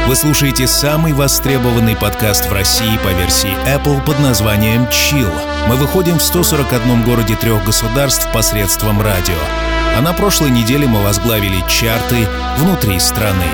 Вы слушаете самый востребованный подкаст в России по версии Apple под названием Chill. Мы выходим в 141 городе 3 государств посредством радио. А на прошлой неделе мы возглавили чарты внутри страны.